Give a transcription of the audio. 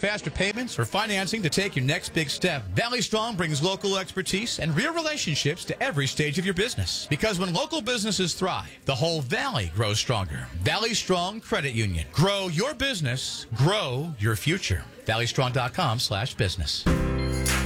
faster payments, or financing to take your next big step, Valley Strong brings local expertise and real relationships to every stage of your business. Because when local businesses thrive, the whole valley grows stronger. Valley Strong Credit Union. Grow your business. Grow your future. ValleyStrong.com/business.